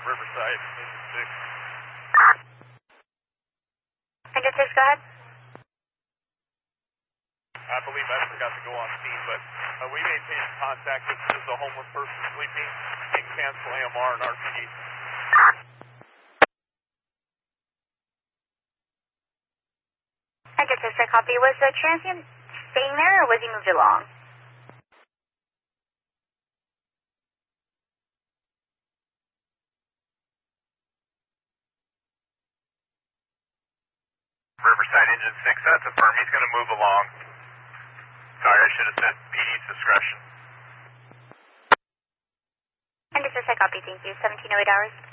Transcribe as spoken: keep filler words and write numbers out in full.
Riverside, engine six. Engine six, go ahead. I believe I forgot to go on scene, but uh, we maintain contact. This is a homeless person sleeping. You can cancel A M R and R T D. Engine six, I copy. Was the transient staying there or was he moved along? Riverside, engine six, that's a firm. He's going to move along. Sorry, I should have said P D's discretion. Engine six, I copy. Thank you. seventeen oh eight hours.